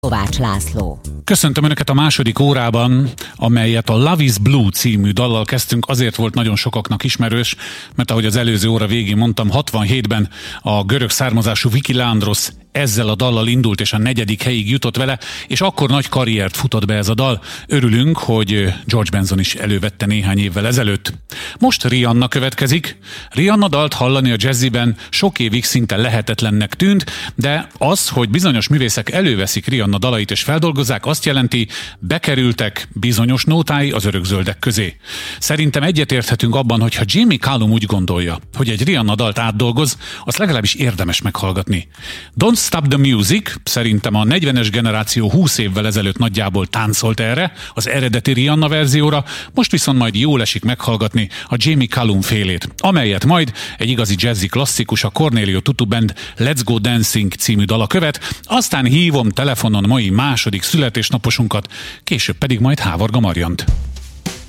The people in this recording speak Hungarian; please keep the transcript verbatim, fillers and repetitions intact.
Kovács László. Köszöntöm Önöket a második órában, amelyet a Love is Blue című dallal kezdtünk. Azért volt nagyon sokaknak ismerős, mert ahogy az előző óra végén mondtam, hatvanhétben a görög származású Viki Leandros ezzel a dallal indult, és a negyedik helyig jutott vele, és akkor nagy karriert futott be ez a dal. Örülünk, hogy George Benson is elővette néhány évvel ezelőtt. Most Rihanna következik. Rihanna dalt hallani a jazziben sok évig szinte lehetetlennek tűnt, de az, hogy bizonyos művészek előveszik Rihanna dalait és feldolgozzák, azt jelenti, bekerültek bizonyos nótái az örökzöldek közé. Szerintem egyetérthetünk abban, hogy ha Jimmy Cullum úgy gondolja, hogy egy Rihanna dalt átdolgoz, azt legalábbis érdemes meghallgatni. Don't Stop the Music szerintem a negyvenes generáció húsz évvel ezelőtt nagyjából táncolt erre, az eredeti Rihanna verzióra, most viszont majd jól esik meghallgatni a Jimmy Cullum félét, amelyet majd egy igazi jazzy klasszikus, a Cornelio Tutu Band Let's Go Dancing című dala követ, aztán hívom telefonon mai második születésnaposunkat, később pedig majd Hávarga Mariant.